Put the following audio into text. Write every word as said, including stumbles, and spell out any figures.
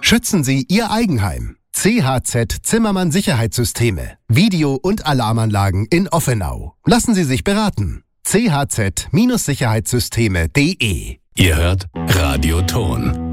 Schützen Sie Ihr Eigenheim. C H Z Zimmermann Sicherheitssysteme. Video- und Alarmanlagen in Offenau. Lassen Sie sich beraten. c h z Sicherheitssysteme punkt de. Ihr hört Radio Ton.